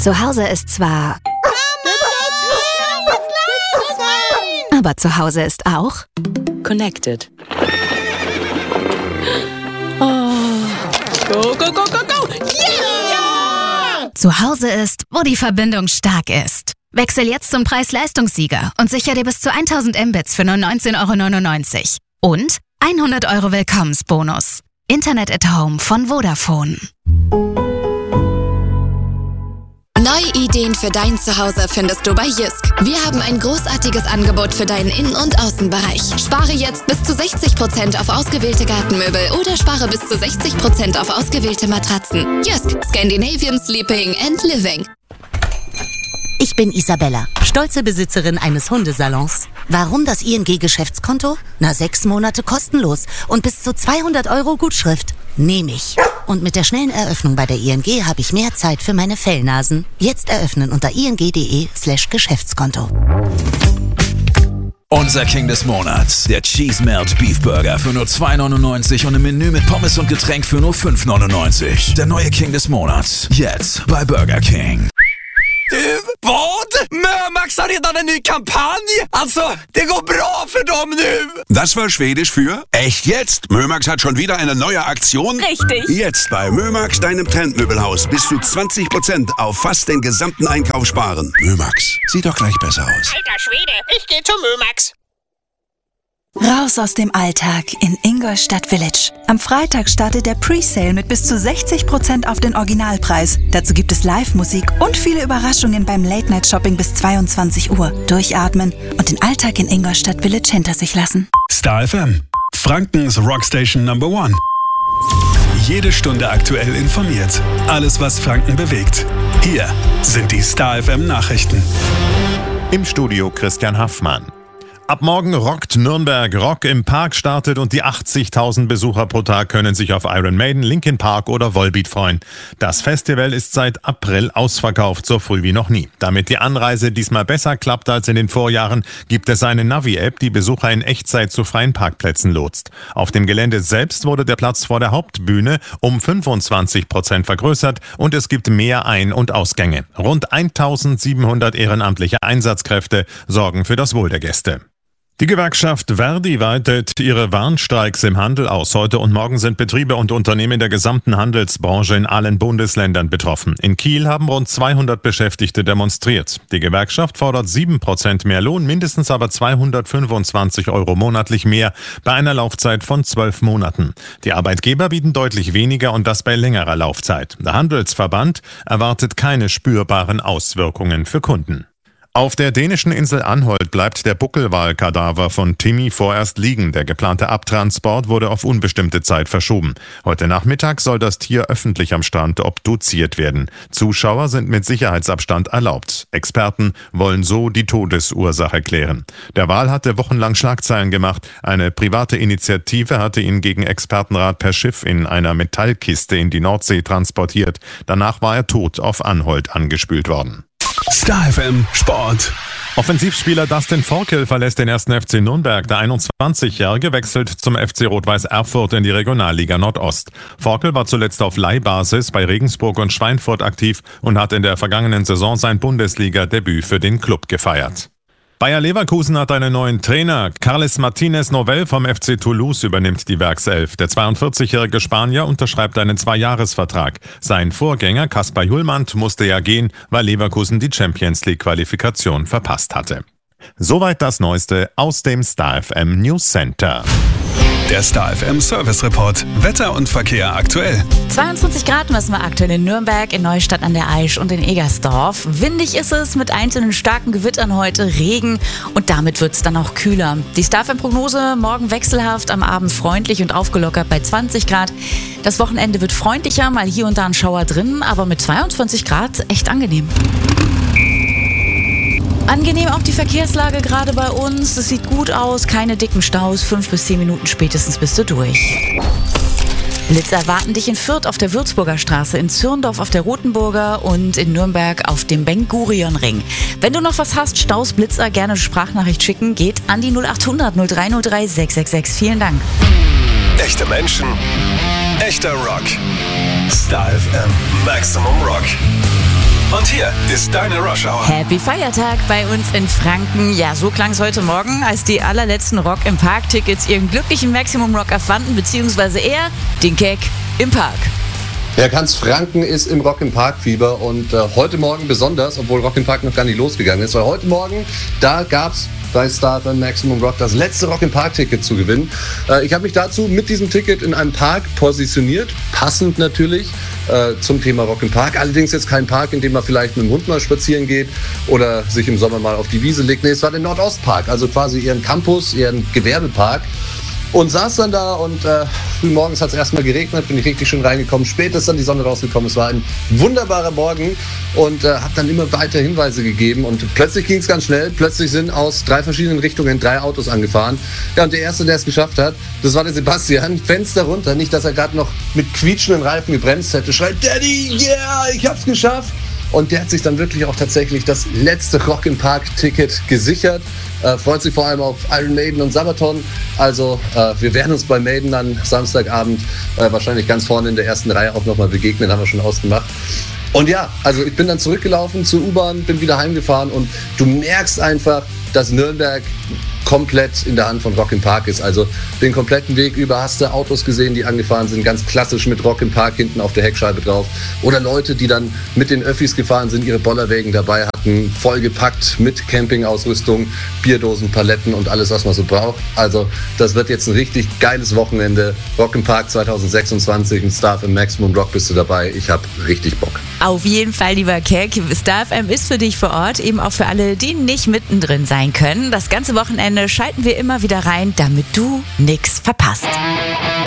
Zu Hause ist zwar... Aber zu Hause ist auch... Connected. Oh. Go, go, go, go, go! Yeah! Zu Hause ist, wo die Verbindung stark ist. Wechsel jetzt zum Preis-Leistungssieger und sichere dir bis zu 1000 Mbits für nur 19,99 €. Und 100 € Willkommensbonus. Internet at Home von Vodafone. Neue Ideen für dein Zuhause findest du bei Jysk. Wir haben ein großartiges Angebot für deinen Innen- und Außenbereich. Spare jetzt bis zu 60% auf ausgewählte Gartenmöbel oder spare bis zu 60% auf ausgewählte Matratzen. Jysk, Scandinavian Sleeping and Living. Ich bin Isabella, stolze Besitzerin eines Hundesalons. Warum das ING-Geschäftskonto? 6 Monate kostenlos und bis zu 200 € Gutschrift. Nehme ich. Und mit der schnellen Eröffnung bei der ING habe ich mehr Zeit für meine Fellnasen. Jetzt eröffnen unter ing.de/Geschäftskonto. Unser King des Monats, der Cheese Melt Beef Burger für nur 2,99 € und ein Menü mit Pommes und Getränk für nur 5,99 €. Der neue King des Monats, jetzt bei Burger King. Vad? Mömax har redan en ny kampanj! Alltså, det går bra för dem nu! Das war Schwedisch für echt jetzt. Mömax hat schon wieder eine neue Aktion. Richtig. Jetzt bei Mömax, deinem Trendmöbelhaus, bis zu 20% auf fast den gesamten Einkauf sparen. Mömax, sieht doch gleich besser aus. Alter Schwede, ich gehe zu Mömax. Raus aus dem Alltag in Ingolstadt Village. Am Freitag startet der Presale mit bis zu 60% auf den Originalpreis. Dazu gibt es Live-Musik und viele Überraschungen beim Late-Night-Shopping bis 22 Uhr. Durchatmen und den Alltag in Ingolstadt Village hinter sich lassen. Star FM, Frankens Rockstation Number 1. Jede Stunde aktuell informiert. Alles, was Franken bewegt. Hier sind die Star FM Nachrichten. Im Studio Christian Haffmann. Ab morgen rockt Nürnberg. Rock im Park startet und die 80.000 Besucher pro Tag können sich auf Iron Maiden, Linkin Park oder Volbeat freuen. Das Festival ist seit April ausverkauft, so früh wie noch nie. Damit die Anreise diesmal besser klappt als in den Vorjahren, gibt es eine Navi-App, die Besucher in Echtzeit zu freien Parkplätzen lotst. Auf dem Gelände selbst wurde der Platz vor der Hauptbühne um 25% vergrößert und es gibt mehr Ein- und Ausgänge. Rund 1.700 ehrenamtliche Einsatzkräfte sorgen für das Wohl der Gäste. Die Gewerkschaft Verdi weitet ihre Warnstreiks im Handel aus. Heute und morgen sind Betriebe und Unternehmen der gesamten Handelsbranche in allen Bundesländern betroffen. In Kiel haben rund 200 Beschäftigte demonstriert. Die Gewerkschaft fordert 7% mehr Lohn, mindestens aber 225 € monatlich mehr bei einer Laufzeit von 12 Monaten. Die Arbeitgeber bieten deutlich weniger und das bei längerer Laufzeit. Der Handelsverband erwartet keine spürbaren Auswirkungen für Kunden. Auf der dänischen Insel Anholt bleibt der Buckelwalkadaver von Timmy vorerst liegen. Der geplante Abtransport wurde auf unbestimmte Zeit verschoben. Heute Nachmittag soll das Tier öffentlich am Strand obduziert werden. Zuschauer sind mit Sicherheitsabstand erlaubt. Experten wollen so die Todesursache klären. Der Wal hatte wochenlang Schlagzeilen gemacht. Eine private Initiative hatte ihn gegen Expertenrat per Schiff in einer Metallkiste in die Nordsee transportiert. Danach war er tot auf Anholt angespült worden. Star FM Sport. Offensivspieler Dustin Forkel verlässt den 1. FC Nürnberg. Der 21-Jährige wechselt zum FC Rot-Weiß Erfurt in die Regionalliga Nordost. Forkel war zuletzt auf Leihbasis bei Regensburg und Schweinfurt aktiv und hat in der vergangenen Saison sein Bundesliga-Debüt für den Klub gefeiert. Bayer Leverkusen hat einen neuen Trainer. Carles Martínez Novell vom FC Toulouse übernimmt die Werkself. Der 42-jährige Spanier unterschreibt einen 2-Jahres-Vertrag. Sein Vorgänger Kaspar Hjulmand musste ja gehen, weil Leverkusen die Champions-League-Qualifikation verpasst hatte. Soweit das Neueste aus dem Star FM News Center. Der Star FM Service Report. Wetter und Verkehr aktuell. 22 Grad messen wir aktuell in Nürnberg, in Neustadt an der Aisch und in Egersdorf. Windig ist es mit einzelnen starken Gewittern heute, Regen und damit wird es dann auch kühler. Die Star FM Prognose morgen wechselhaft, am Abend freundlich und aufgelockert bei 20 Grad. Das Wochenende wird freundlicher, mal hier und da ein Schauer drin, aber mit 22 Grad echt angenehm. Angenehm auch die Verkehrslage gerade bei uns. Es sieht gut aus, keine dicken Staus. 5 bis 10 Minuten spätestens bist du durch. Blitze erwarten dich in Fürth auf der Würzburger Straße, in Zürndorf auf der Rotenburger und in Nürnberg auf dem Ben-Gurion-Ring. Wenn du noch was hast, Staus, Blitzer, gerne Sprachnachricht schicken. Geht an die 0800 0303 666. Vielen Dank. Echte Menschen, echter Rock. Star FM Maximum Rock. Und hier ist deine Rush Hour. Happy Feiertag bei uns in Franken. Ja, so klang es heute Morgen, als die allerletzten Rock im Park-Tickets ihren glücklichen Maximum Rocker fanden, beziehungsweise eher den Gag im Park. Ja, ganz Franken ist im Rock im Park Fieber und heute Morgen besonders, obwohl Rock im Park noch gar nicht losgegangen ist, weil heute Morgen, da gab's bei Star FM Maximum Rock das letzte Rock im Park Ticket zu gewinnen. Ich habe mich dazu mit diesem Ticket in einem Park positioniert, passend natürlich zum Thema Rock im Park. Allerdings jetzt kein Park, in dem man vielleicht mit dem Hund mal spazieren geht oder sich im Sommer mal auf die Wiese legt. Nee, es war der Nordostpark, also quasi eher ein Campus, eher ein Gewerbepark. Und saß dann da und frühmorgens hat es erstmal geregnet, bin ich richtig schön reingekommen. Spät ist dann die Sonne rausgekommen. Es war ein wunderbarer Morgen und habe dann immer weiter Hinweise gegeben. Und plötzlich ging es ganz schnell. Plötzlich sind aus 3 verschiedenen Richtungen 3 Autos angefahren. Ja, und der Erste, der es geschafft hat, das war der Sebastian. Fenster runter, nicht, dass er gerade noch mit quietschenden Reifen gebremst hätte. Schreit, Daddy, yeah, ich hab's geschafft. Und der hat sich dann wirklich auch tatsächlich das letzte Rock im Park Ticket gesichert. Freut sich vor allem auf Iron Maiden und Sabaton. Also wir werden uns bei Maiden dann Samstagabend wahrscheinlich ganz vorne in der ersten Reihe auch nochmal begegnen, haben wir schon ausgemacht. Und ja, also ich bin dann zurückgelaufen zur U-Bahn, bin wieder heimgefahren und du merkst einfach, dass Nürnberg komplett in der Hand von Rock im Park ist. Also den kompletten Weg über hast du Autos gesehen, die angefahren sind, ganz klassisch mit Rock im Park hinten auf der Heckscheibe drauf. Oder Leute, die dann mit den Öffis gefahren sind, ihre Bollerwägen dabei hatten, vollgepackt mit Campingausrüstung, Bierdosen, Paletten und alles, was man so braucht. Also das wird jetzt ein richtig geiles Wochenende. Rock im Park 2026, ein Star FM Maximum Rock bist du dabei. Ich habe richtig Bock. Auf jeden Fall, lieber Keck. Star FM ist für dich vor Ort, eben auch für alle, die nicht mittendrin sein können. Das ganze Wochenende schalten wir immer wieder rein, damit du nichts verpasst.